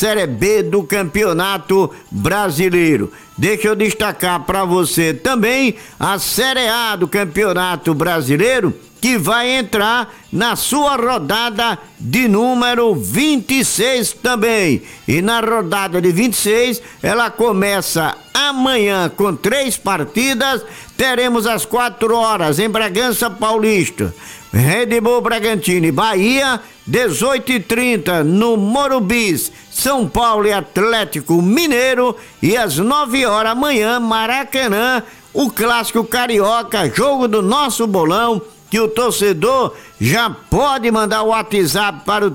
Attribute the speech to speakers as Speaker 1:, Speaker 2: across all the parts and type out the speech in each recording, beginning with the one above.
Speaker 1: Série B do Campeonato Brasileiro. Deixa eu destacar para você também a Série A do Campeonato Brasileiro, que vai entrar na sua rodada de número 26 também. E na rodada de 26, ela começa amanhã com 3 partidas. Teremos às 4 horas em Bragança Paulista, Red Bull Bragantino e Bahia, 18h30 no Morumbi, São Paulo e Atlético Mineiro, e às 9 horas amanhã, Maracanã, o clássico carioca, jogo do nosso bolão, que o torcedor já pode mandar o WhatsApp para o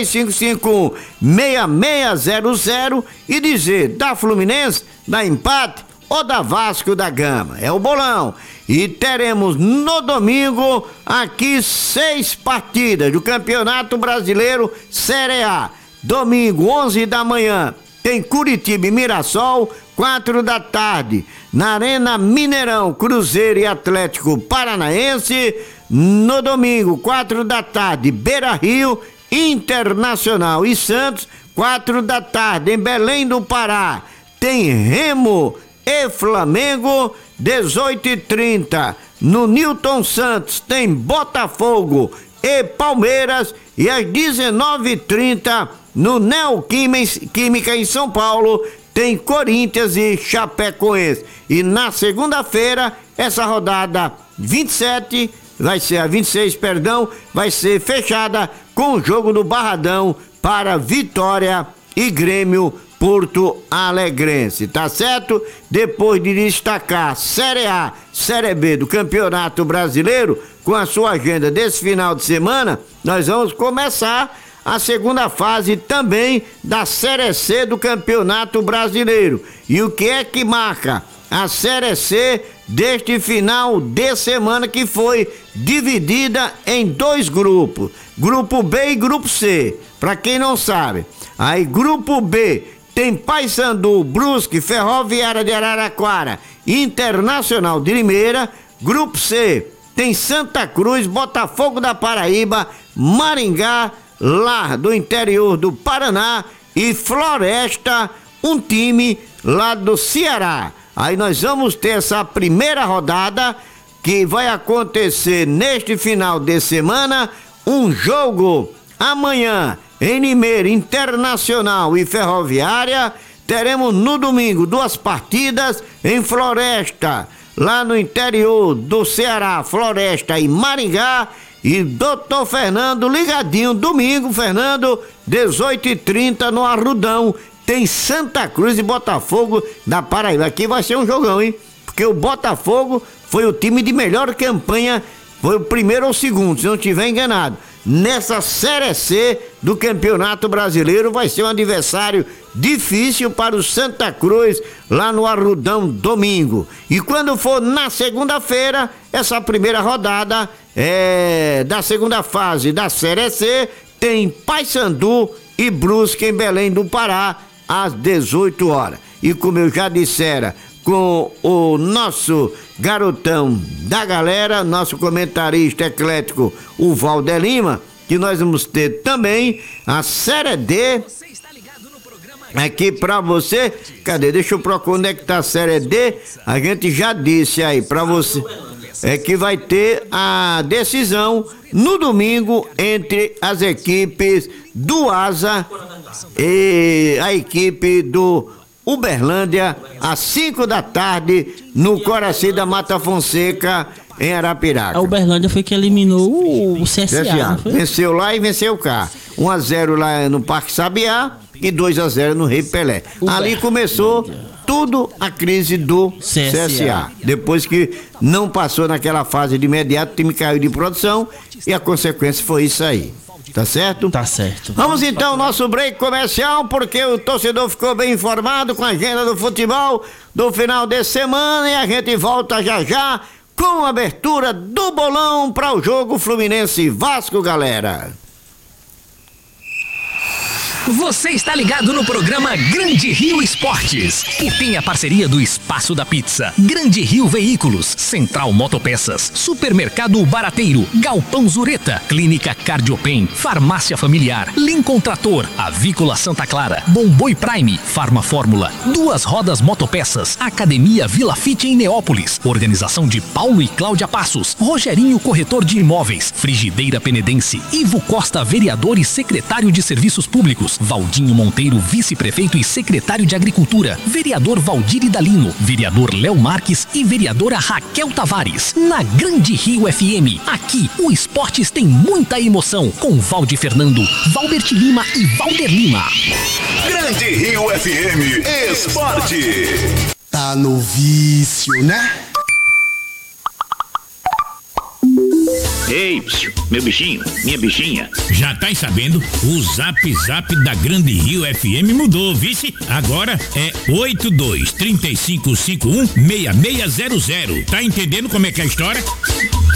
Speaker 1: 3551-6600 e dizer da Fluminense, da Empate ou da Vasco da Gama. É o bolão. E teremos no domingo aqui 6 partidas do Campeonato Brasileiro Série A. Domingo, 11 da manhã, tem Curitiba e Mirassol, 4 da tarde. Na Arena Mineirão, Cruzeiro e Atlético Paranaense. No domingo, 4 da tarde, Beira-Rio, Internacional e Santos. 4 da tarde, em Belém do Pará, tem Remo e Flamengo. 18h30 no Newton Santos tem Botafogo e Palmeiras, e às 19h30 no Neoquímica em São Paulo tem Corinthians e Chapecoense. E na segunda-feira, essa rodada 27 vai ser a 26, perdão, vai ser fechada com o jogo do Barradão para Vitória e Grêmio Porto Alegrense, tá certo? Depois de destacar Série A, Série B do Campeonato Brasileiro, com a sua agenda desse final de semana, nós vamos começar a segunda fase também da Série C do Campeonato Brasileiro. E o que é que marca a Série C deste final de semana, que foi dividida em 2 grupos, Grupo B e Grupo C, para quem não sabe. Aí Grupo B tem Paysandu, Brusque, Ferroviária de Araraquara, Internacional de Limeira. Grupo C tem Santa Cruz, Botafogo da Paraíba, Maringá, lá do interior do Paraná, e Floresta, um time lá do Ceará. Aí nós vamos ter essa primeira rodada, que vai acontecer neste final de semana, um jogo amanhã em Limeira, Internacional e Ferroviária. Teremos no domingo 2 partidas em Floresta, lá no interior do Ceará, Floresta e Maringá. E Doutor Fernando ligadinho, domingo, Fernando, 18h30 no Arrudão, tem Santa Cruz e Botafogo da Paraíba. Aqui vai ser um jogão, hein? Porque o Botafogo foi o time de melhor campanha, foi o primeiro ou segundo, se não estiver enganado. Nessa Série C do Campeonato Brasileiro, vai ser um adversário difícil para o Santa Cruz, lá no Arrudão, domingo. E quando for na segunda-feira, essa primeira rodada da segunda fase da Série C, tem Paysandu e Brusque em Belém do Pará, às 18 horas. E como eu já dissera, com o nosso garotão da galera, nosso comentarista eclético, o Valder Lima, que nós vamos ter também a Série D aqui pra você. Cadê? Deixa eu procurar onde é que tá a Série D. A gente já disse aí pra você. É que vai ter a decisão no domingo entre as equipes do Asa e a equipe do Uberlândia, às 5 da tarde, no Coraci da Mata Fonseca, em Arapiraca.
Speaker 2: A Uberlândia foi que eliminou o CSA.
Speaker 1: Venceu lá e venceu cá. 1-0 lá no Parque Sabiá e 2-0 no Rei Pelé. Ali começou tudo a crise do CSA. Depois que não passou naquela fase de imediato, o time caiu de produção e a consequência foi isso aí. Tá certo?
Speaker 2: Tá certo.
Speaker 1: Vamos então ao nosso break comercial, porque o torcedor ficou bem informado com a agenda do futebol do final de semana, e a gente volta já já com a abertura do bolão para o jogo Fluminense e Vasco, galera.
Speaker 3: Você está ligado no programa Grande Rio Esportes, que tem a parceria do Espaço da Pizza, Grande Rio Veículos, Central Motopeças, Supermercado Barateiro, Galpão Zureta, Clínica Cardiopen, Farmácia Familiar, Lincoln Trator, Avícola Santa Clara, Bomboi Prime, Farma Fórmula, Duas Rodas Motopeças, Academia Vila Fit em Neópolis, Organização de Paulo e Cláudia Passos, Rogerinho Corretor de Imóveis, Frigideira Penedense, Ivo Costa, vereador e secretário de Serviços Públicos, Valdinho Monteiro, vice-prefeito e secretário de Agricultura, vereador Valdir Idalino, vereador Léo Marques e vereadora Raquel Tavares. Na Grande Rio FM, aqui o Esportes tem muita emoção, com Valdir Fernando, Valbert Lima e Valder Lima.
Speaker 4: Grande Rio FM Esporte.
Speaker 5: Tá no vício, né?
Speaker 6: Ei, meu bichinho, minha bichinha.
Speaker 7: Já tá sabendo? O Zap da Grande Rio FM mudou, vice? Agora é 82-3551-6600. Tá entendendo como é que é a história?